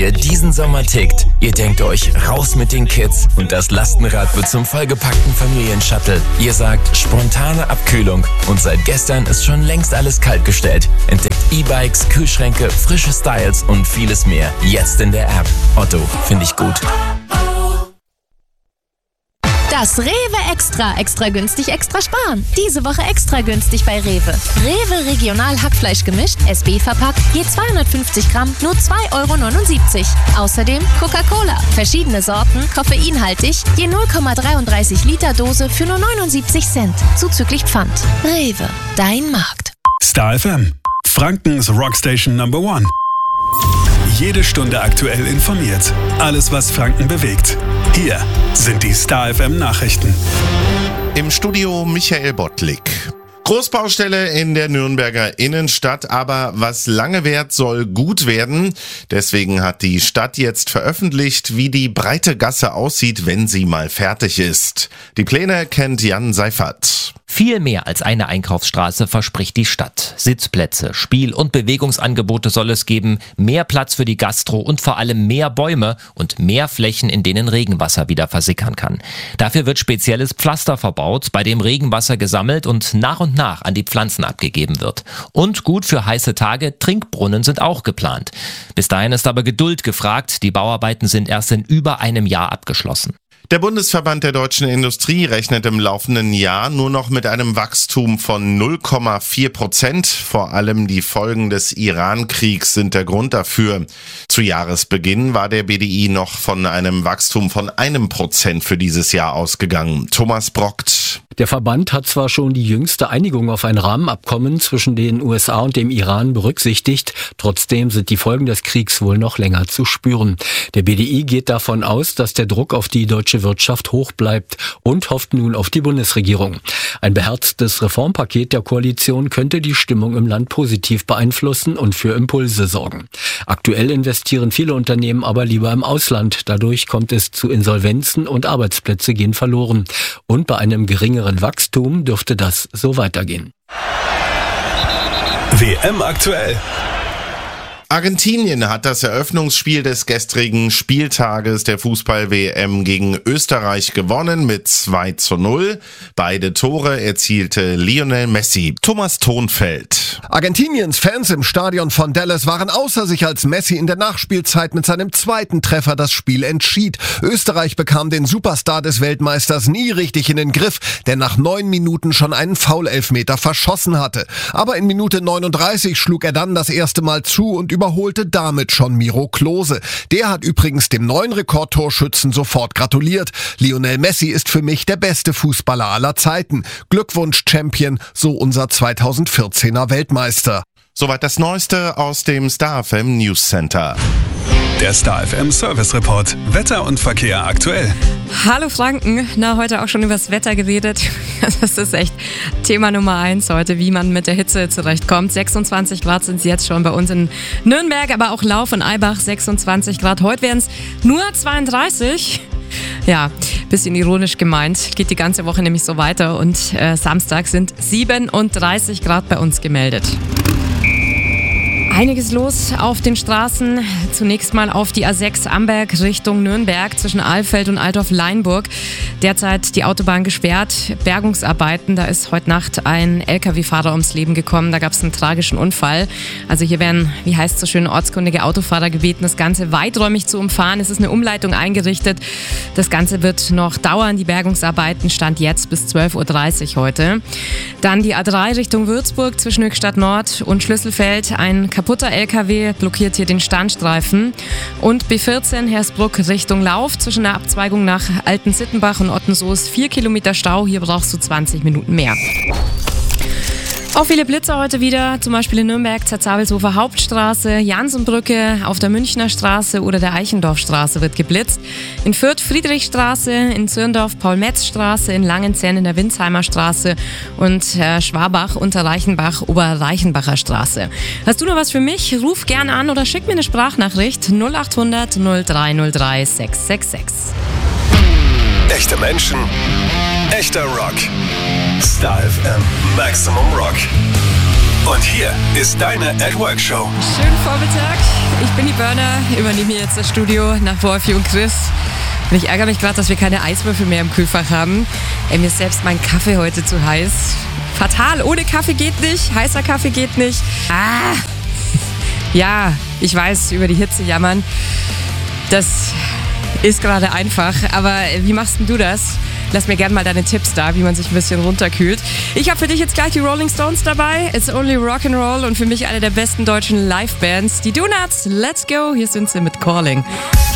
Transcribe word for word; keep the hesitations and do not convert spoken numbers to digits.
ihr diesen Sommer tickt. Ihr denkt euch, raus mit den Kids und das Lastenrad wird zum vollgepackten Familienshuttle. Ihr sagt, spontane Abkühlung und seit gestern ist schon längst alles kaltgestellt. Entdeckt E-Bikes, Kühlschränke, frische Styles und vieles mehr. Jetzt in der App. Otto, finde ich gut. Das Rewe Extra. Extra günstig, extra sparen. Diese Woche extra günstig bei Rewe. Rewe Regional Hackfleisch gemischt, S B verpackt, je zweihundertfünfzig Gramm, nur zwei Euro neunundsiebzig. Außerdem Coca-Cola. Verschiedene Sorten, koffeinhaltig, je null Komma dreiunddreißig Liter Dose für nur neunundsiebzig Cent. Zuzüglich Pfand. Rewe, dein Markt. Star F M, Frankens Rockstation Number One. Jede Stunde aktuell informiert. Alles, was Franken bewegt. Hier sind die Star F M Nachrichten. Im Studio Michael Bottlik. Großbaustelle in der Nürnberger Innenstadt, aber was lange währt, soll gut werden. Deswegen hat die Stadt jetzt veröffentlicht, wie die breite Gasse aussieht, wenn sie mal fertig ist. Die Pläne kennt Jan Seifert. Viel mehr als eine Einkaufsstraße verspricht die Stadt. Sitzplätze, Spiel- und Bewegungsangebote soll es geben, mehr Platz für die Gastro und vor allem mehr Bäume und mehr Flächen, in denen Regenwasser wieder versickern kann. Dafür wird spezielles Pflaster verbaut, bei dem Regenwasser gesammelt und nach und nach an die Pflanzen abgegeben wird. Und gut für heiße Tage, Trinkbrunnen sind auch geplant. Bis dahin ist aber Geduld gefragt, die Bauarbeiten sind erst in über einem Jahr abgeschlossen. Der Bundesverband der deutschen Industrie rechnet im laufenden Jahr nur noch mit einem Wachstum von null Komma vier Prozent. Vor allem die Folgen des Iran-Kriegs sind der Grund dafür. Zu Jahresbeginn war der B D I noch von einem Wachstum von einem Prozent für dieses Jahr ausgegangen. Thomas Brockt. Der Verband hat zwar schon die jüngste Einigung auf ein Rahmenabkommen zwischen den U S A und dem Iran berücksichtigt, trotzdem sind die Folgen des Kriegs wohl noch länger zu spüren. Der B D I geht davon aus, dass der Druck auf die deutsche Wirtschaft hoch bleibt und hofft nun auf die Bundesregierung. Ein beherztes Reformpaket der Koalition könnte die Stimmung im Land positiv beeinflussen und für Impulse sorgen. Aktuell investieren viele Unternehmen aber lieber im Ausland. Dadurch kommt es zu Insolvenzen und Arbeitsplätze gehen verloren. Und bei einem geringeren Wachstum dürfte das so weitergehen. W M aktuell. Argentinien hat das Eröffnungsspiel des gestrigen Spieltages der Fußball-W M gegen Österreich gewonnen mit zwei zu null. Beide Tore erzielte Lionel Messi. Thomas Thonfeld. Argentiniens Fans im Stadion von Dallas waren außer sich, als Messi in der Nachspielzeit mit seinem zweiten Treffer das Spiel entschied. Österreich bekam den Superstar des Weltmeisters nie richtig in den Griff, der nach neun Minuten schon einen Foul-Elfmeter verschossen hatte. Aber in Minute neununddreißig schlug er dann das erste Mal zu und überholte damit schon Miro Klose. Der hat übrigens dem neuen Rekordtorschützen sofort gratuliert. Lionel Messi ist für mich der beste Fußballer aller Zeiten. Glückwunsch, Champion, so unser zweitausendvierzehner Weltmeister. Soweit das Neueste aus dem Star F M News Center. Der Star F M Service Report. Wetter und Verkehr aktuell. Hallo Franken. Na, heute auch schon über das Wetter geredet. Das ist echt Thema Nummer eins heute, wie man mit der Hitze zurechtkommt. sechsundzwanzig Grad sind es jetzt schon bei uns in Nürnberg, aber auch Lauf und Eibach sechsundzwanzig Grad. Heute wären es nur zweiunddreißig. Ja, bisschen ironisch gemeint. Geht die ganze Woche nämlich so weiter und äh, Samstag sind siebenunddreißig Grad bei uns gemeldet. Einiges los auf den Straßen. Zunächst mal auf die A sechs Amberg Richtung Nürnberg zwischen Alfeld und Altdorf-Leinburg. Derzeit die Autobahn gesperrt. Bergungsarbeiten, da ist heute Nacht ein L K W-Fahrer ums Leben gekommen. Da gab es einen tragischen Unfall. Also hier werden, wie heißt es so schön, ortskundige Autofahrer gebeten, das Ganze weiträumig zu umfahren. Es ist eine Umleitung eingerichtet. Das Ganze wird noch dauern. Die Bergungsarbeiten stand jetzt bis zwölf Uhr dreißig heute. Dann die A drei Richtung Würzburg zwischen Höchstadt Nord und Schlüsselfeld. Ein kaputter L K W blockiert hier den Standstreifen. Und B vierzehn Hersbruck Richtung Lauf zwischen der Abzweigung nach Alten-Sittenbach und Ottensoest vier Kilometer Stau. Hier brauchst du zwanzig Minuten mehr. Auch viele Blitzer heute wieder, zum Beispiel in Nürnberg, Zerzabelshofer Hauptstraße, Jansenbrücke, auf der Münchner Straße oder der Eichendorfstraße wird geblitzt. In Fürth Friedrichstraße, in Zürndorf Paul-Metz-Straße, in Langenzenn in der Winsheimer Straße und äh, Schwabach, Unterreichenbach, Oberreichenbacher Straße. Hast du noch was für mich? Ruf gern an oder schick mir eine Sprachnachricht null acht hundert null drei null drei sechs sechs sechs. Echte Menschen, echter Rock. Star F M Maximum Rock. Und hier ist deine At Work Show. Schönen Vormittag. ich bin die Burner, übernehme jetzt das Studio nach Wolfi und Chris. Und ich ärgere mich gerade, dass wir keine Eiswürfel mehr im Kühlfach haben. Ey, mir ist selbst mein Kaffee heute zu heiß. Fatal, ohne Kaffee geht nicht, heißer Kaffee geht nicht. Ah, ja, ich weiß, über die Hitze jammern. Das ist gerade einfach, aber wie machst denn du das? Lass mir gerne mal deine Tipps da, wie man sich ein bisschen runterkühlt. Ich habe für dich jetzt gleich die Rolling Stones dabei. It's Only Rock'n'Roll und für mich eine der besten deutschen Live-Bands. Die Donuts, let's go. Hier sind sie mit Calling.